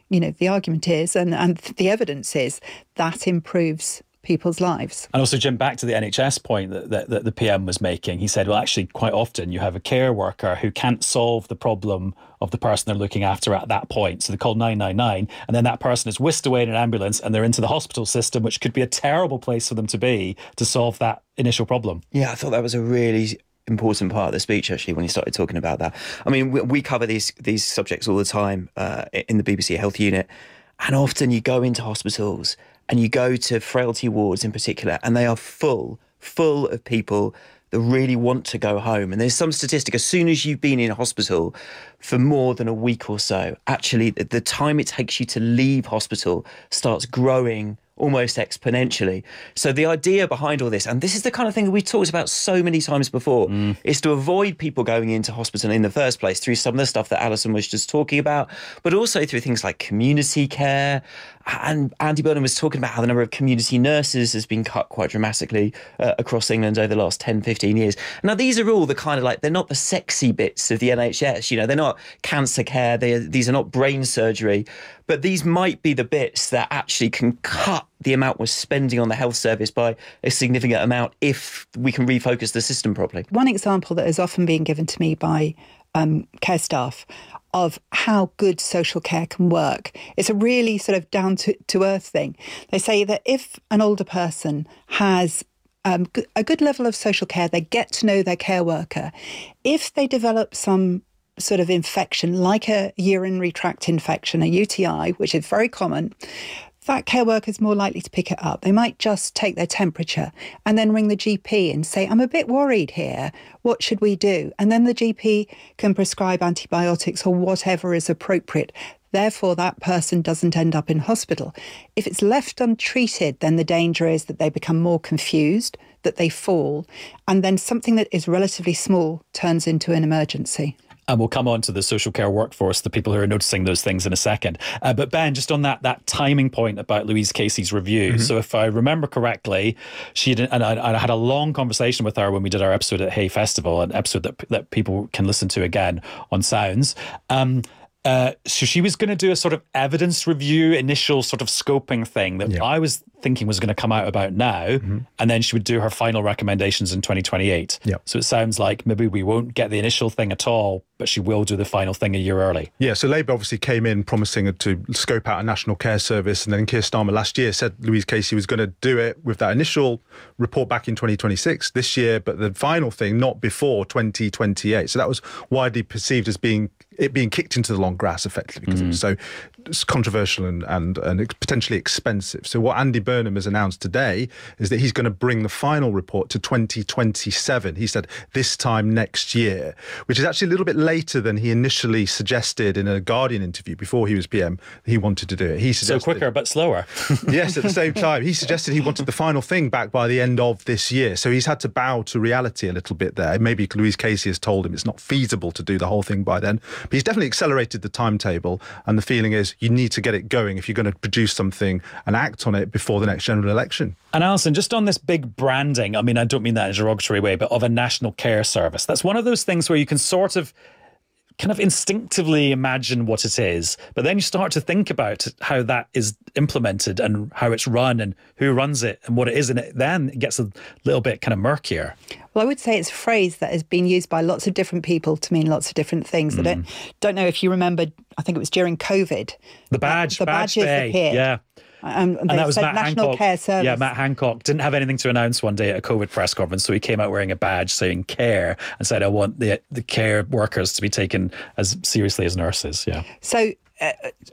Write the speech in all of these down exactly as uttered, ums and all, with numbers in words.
you know, the argument is, and, and the evidence is, that improves people's lives. And also, Jim, back to the N H S point that, that, that the P M was making, he said, well, actually, quite often you have a care worker who can't solve the problem of the person they're looking after at that point. So they call nine nine nine, and then that person is whisked away in an ambulance and they're into the hospital system, which could be a terrible place for them to be to solve that initial problem. Yeah, I thought that was a really important part of the speech, actually, when he started talking about that. I mean, we, we cover these these subjects all the time uh, in the B B C Health Unit, and often you go into hospitals and you go to frailty wards in particular, and they are full, full of people that really want to go home. And there's some statistic, as soon as you've been in hospital for more than a week or so, actually the, the time it takes you to leave hospital starts growing almost exponentially. So the idea behind all this, and this is the kind of thing that we've talked about so many times before, mm. is to avoid people going into hospital in the first place through some of the stuff that Alison was just talking about, but also through things like community care. And Andy Burnham was talking about how the number of community nurses has been cut quite dramatically uh, across England over the last ten, fifteen years. Now, these are all the kind of like, they're not the sexy bits of the N H S, you know, they're not cancer care, they these are not brain surgery, but these might be the bits that actually can cut the amount we're spending on the health service by a significant amount if we can refocus the system properly. One example that has often been given to me by um, care staff of how good social care can work. It's a really sort of down to, to earth thing. They say that if an older person has um, a good level of social care, they get to know their care worker. If they develop some sort of infection, like a urinary tract infection, a U T I, which is very common, that care worker is more likely to pick it up. They might just take their temperature and then ring the G P and say, I'm a bit worried here. What should we do? And then the G P can prescribe antibiotics or whatever is appropriate. Therefore, that person doesn't end up in hospital. If it's left untreated, then the danger is that they become more confused, that they fall, and then something that is relatively small turns into an emergency. And we'll come on to the social care workforce, the people who are noticing those things in a second. Uh, but Ben, just on that that timing point about Louise Casey's review. Mm-hmm. So if I remember correctly, she did, and I, I had a long conversation with her when we did our episode at Hay Festival, an episode that that people can listen to again on Sounds. Um, Uh, so she was going to do a sort of evidence review, initial sort of scoping thing that yeah. I was thinking was going to come out about now, mm-hmm. and then she would do her final recommendations in twenty twenty-eight. Yeah. So it sounds like maybe we won't get the initial thing at all, but she will do the final thing a year early. Yeah, so Labour obviously came in promising to scope out a national care service, and then Keir Starmer last year said Louise Casey was going to do it with that initial report back in twenty twenty-six this year, but the final thing not before twenty twenty-eight. So that was widely perceived as being it being kicked into the long grass, effectively, because mm. it was so controversial and, and, and potentially expensive. So what Andy Burnham has announced today is that he's going to bring the final report to twenty twenty-seven. He said this time next year, which is actually a little bit later than he initially suggested in a Guardian interview before he was P M. He wanted to do it. He suggested, so quicker but slower. Yes, at the same time, he suggested he wanted the final thing back by the end of this year. So he's had to bow to reality a little bit there. Maybe Louise Casey has told him it's not feasible to do the whole thing by then. But he's definitely accelerated the timetable, and the feeling is you need to get it going if you're going to produce something and act on it before the next general election. And Alison, just on this big branding, I mean, I don't mean that in a derogatory way, but of a national care service, that's one of those things where you can sort of kind of instinctively imagine what it is, but then you start to think about how that is implemented and how it's run and who runs it and what it is, and it then it gets a little bit kind of murkier. Well, I would say it's a phrase that has been used by lots of different people to mean lots of different things. Mm. I don't, don't know if you remember, I think it was during COVID. The badge, the badge badges day. appeared. Yeah. Um, and, and that was Matt National Hancock. Care Service. Yeah, Matt Hancock didn't have anything to announce one day at a COVID press conference, so he came out wearing a badge saying care and said, I want the the care workers to be taken as seriously as nurses. Yeah. So uh,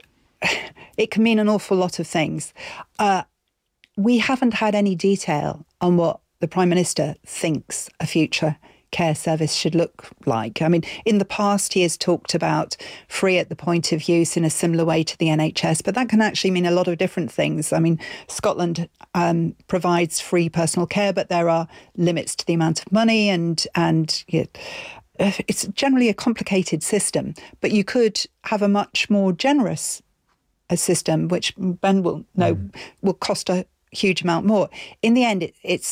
it can mean an awful lot of things. Uh, we haven't had any detail on what the Prime Minister thinks a future care service should look like. I mean, in the past, he has talked about free at the point of use in a similar way to the N H S, but that can actually mean a lot of different things. I mean, Scotland um, provides free personal care, but there are limits to the amount of money, and and you know, it's generally a complicated system. But you could have a much more generous a system, which Ben will know mm. will cost a huge amount more. In the end, it, it's